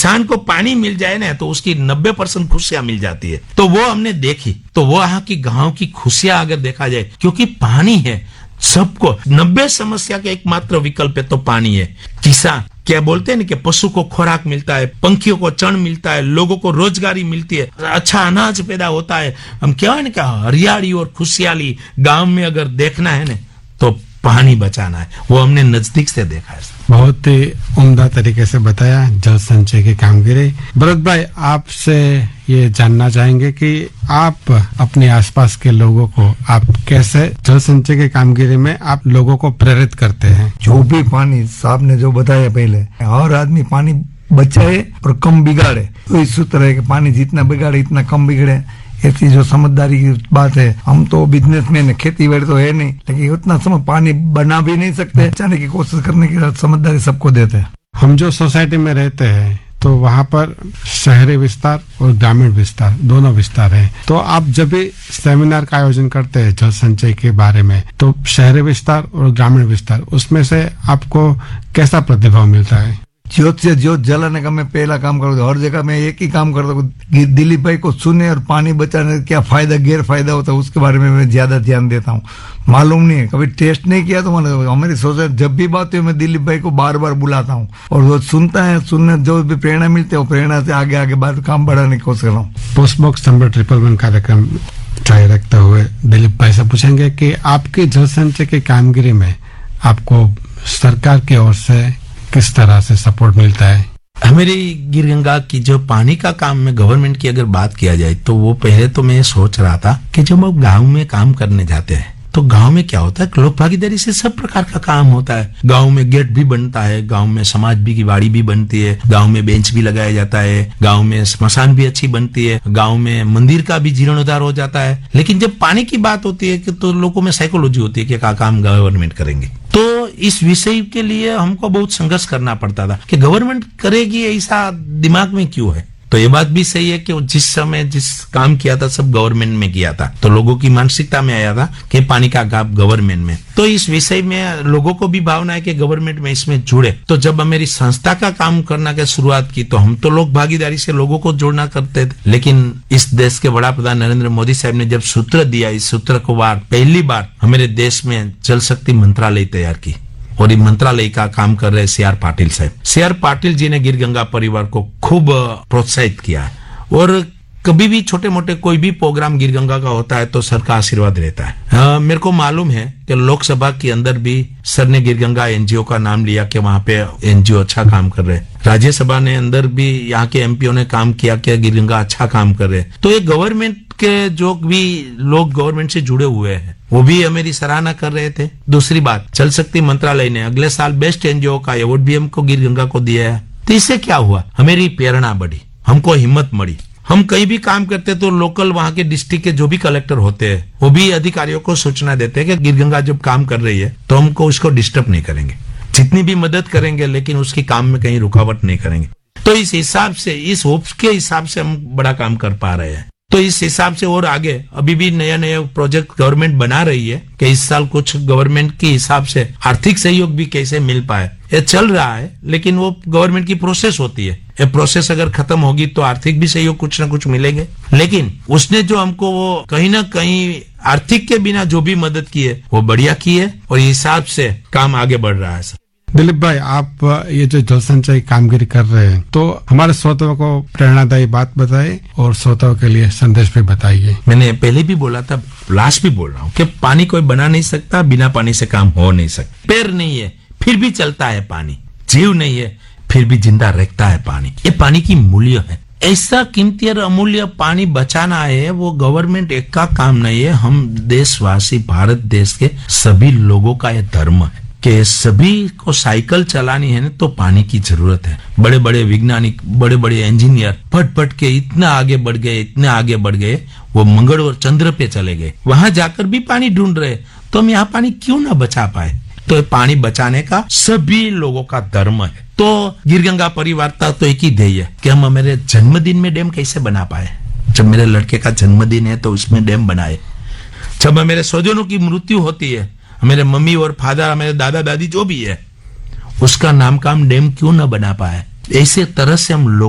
किसान को पानी मिल जाए ना तो उसकी 90% खुशियां मिल जाती है। तो वो हमने देखी, तो वो यहाँ की गांव की खुशियां अगर देखा जाए, क्योंकि पानी है सबको, 90 समस्या का एकमात्र विकल्प है तो पानी है। किसान क्या बोलते हैं ना कि पशु को खुराक मिलता है, पंखियों को चण मिलता है, लोगों को रोजगारी मिलती है, अच्छा अनाज पैदा होता है। हम क्या है ना क्या हरियाली और खुशहाली गांव में अगर देखना है ना तो पानी बचाना है, वो हमने नजदीक से देखा है। बहुत ही उम्दा तरीके से बताया जल संचय की कामगिरी। भरत भाई, आपसे ये जानना चाहेंगे कि आप अपने आसपास के लोगों को आप कैसे जल संचय की कामगिरी में आप लोगों को प्रेरित करते हैं? जो भी पानी साहब ने जो बताया पहले, हर आदमी पानी बचाए और कम बिगाड़े, तो इस सूत्र है कि पानी जितना बिगाड़े इतना कम बिगड़े। ऐसी जो समझदारी की बात है, हम तो बिजनेसमैन है, खेती बाड़ी तो है नहीं, लेकिन उतना समय पानी बना भी नहीं सकते, बचाने की कोशिश करने की समझदारी सबको देते हैं। हम जो सोसाइटी में रहते हैं तो वहाँ पर शहरी विस्तार और ग्रामीण विस्तार दोनों विस्तार है। तो आप जब भी सेमिनार का आयोजन करते हैं जल संचय के बारे में, तो शहरी विस्तार और ग्रामीण विस्तार उसमें से आपको कैसा प्रतिभाव मिलता है? ज्योत से ज्योत जलाने का मैं पहला काम करता हूँ। हर जगह मैं एक ही काम करता हूँ, दिलीप भाई को सुने और पानी बचाने का क्या फायदा गैर फायदा होता है उसके बारे में मैं ज्यादा ध्यान देता हूँ। मालूम नहीं है, कभी टेस्ट नहीं किया तो हमारी सोच जब भी बात है मैं दिलीप भाई को बार बार बुलाता हूँ और वो सुनता है, सुनने जो भी प्रेरणा मिलती है वो प्रेरणा से आगे आगे बात काम बढ़ाने की कोशिश कर रहा हूँ। पोस्ट बॉक्स नंबर 111 कार्यक्रम जारी रखते हुए दिलीप भाई से पूछेंगे कि आपकी जल संचय की कामगिरी में आपको सरकार की ओर से किस तरह से सपोर्ट मिलता है? हमारी गिरगंगा की जो पानी का काम में गवर्नमेंट की अगर बात किया जाए तो वो पहले तो मैं सोच रहा था कि जब हम गांव में काम करने जाते हैं तो गांव में क्या होता है, लोक भागीदारी से सब प्रकार का काम होता है। गांव में गेट भी बनता है, गांव में समाज भी की बाड़ी भी बनती है, गांव में बेंच भी लगाया जाता है, गांव में स्मशान भी अच्छी बनती है, गांव में मंदिर का भी जीर्णोद्धार हो जाता है। लेकिन जब पानी की बात होती है कि तो लोगों में साइकोलॉजी होती है कि क्या काम गवर्नमेंट करेंगे। तो इस विषय के लिए हमको बहुत संघर्ष करना पड़ता था कि गवर्नमेंट करेगी ऐसा दिमाग में क्यों है। तो ये बात भी सही है कि जिस समय जिस काम किया था सब गवर्नमेंट में किया था, तो लोगों की मानसिकता में आया था कि पानी का काम गवर्नमेंट में। तो इस विषय में लोगों को भी भावना है कि गवर्नमेंट में इसमें जुड़े। तो जब मेरी संस्था का काम करना की शुरुआत की तो हम तो लोग भागीदारी से लोगों को जोड़ना करते थे, लेकिन इस देश के बड़ा प्रधान नरेंद्र मोदी साहब ने जब सूत्र दिया, इस सूत्र को पहली बार हमारे देश में जल शक्ति मंत्रालय तैयार की और ये मंत्रालय का काम कर रहे CR पाटिल साहब। CR पाटिल जी ने गिरगंगा परिवार को खूब प्रोत्साहित किया है और कभी भी छोटे मोटे कोई भी प्रोग्राम गिरगंगा का होता है तो सर का आशीर्वाद रहता है। मेरे को मालूम है कि लोकसभा के अंदर भी सर ने गिरगंगा NGO का नाम लिया कि वहां पे NGO अच्छा काम कर रहे हैं। राज्यसभा ने अंदर भी यहाँ के MPO ने काम किया कि गिरगंगा अच्छा काम कर रहे हैं। तो ये गवर्नमेंट के जो भी लोग गवर्नमेंट से जुड़े हुए हैं वो भी मेरी सराहना कर रहे थे। दूसरी बात, जल शक्ति मंत्रालय ने अगले साल बेस्ट NGO का अवार्ड भी हमको गिरगंगा को दिया है। तो इससे क्या हुआ, हमारी प्रेरणा बढ़ी, हमको हिम्मत मिली। हम कहीं भी काम करते तो लोकल वहां के डिस्ट्रिक्ट के जो भी कलेक्टर होते हैं वो भी अधिकारियों को सूचना देते हैं कि गिरगंगा जब काम कर रही है तो हमको उसको डिस्टर्ब नहीं करेंगे, जितनी भी मदद करेंगे लेकिन उसकी काम में कहीं रुकावट नहीं करेंगे। तो इस हिसाब से, इस होप्स के हिसाब से हम बड़ा काम कर पा रहे हैं। तो इस हिसाब से और आगे अभी भी नया नया प्रोजेक्ट गवर्नमेंट बना रही है कि इस साल कुछ गवर्नमेंट के हिसाब से आर्थिक सहयोग भी कैसे मिल पाए, ये चल रहा है। लेकिन वो गवर्नमेंट की प्रोसेस होती है, ये प्रोसेस अगर खत्म होगी तो आर्थिक भी सहयोग कुछ ना कुछ मिलेंगे। लेकिन उसने जो हमको वो कहीं ना कहीं आर्थिक के बिना जो भी मदद की है वो बढ़िया की है और इस हिसाब से काम आगे बढ़ रहा है। दिलीप भाई, आप ये जो जल संचय कामगिरी कर रहे हैं तो हमारे श्रोताओं को प्रेरणादायी बात बताइए और श्रोताओं के लिए संदेश भी बताइए। मैंने पहले भी बोला था, लास्ट भी बोल रहा हूँ कि पानी कोई बना नहीं सकता, बिना पानी से काम हो नहीं सकता। पैर नहीं है फिर भी चलता है पानी, जीव नहीं है फिर भी जिंदा रहता है पानी। ये पानी की मूल्य है, ऐसा कीमती और अमूल्य पानी बचाना है वो गवर्नमेंट एक का काम नहीं है। हम देशवासी, भारत देश के सभी लोगों का यह धर्म है कि सभी को साइकिल चलानी है ना तो पानी की जरूरत है। बड़े बड़े वैज्ञानिक, बड़े बड़े इंजीनियर फट के इतना आगे बढ़ गए, वो मंगल और चंद्र पे चले गए, वहां जाकर भी पानी ढूंढ रहे। तो हम यहाँ पानी क्यों ना बचा पाए? तो पानी बचाने का सभी लोगों का धर्म है। तो गिरगंगा परिवार का तो एक ही ध्येय है कि हम मेरे जन्मदिन में डैम कैसे बना पाए। जब मेरे लड़के का जन्मदिन है तो उसमें डैम बनाए। जब मेरे स्वजनों की मृत्यु होती है, मेरे मम्मी और फादर, मेरे दादा दादी जो भी है, उसका नाम काम डैम क्यों न बना पाए। ऐसे तरह से हम लोग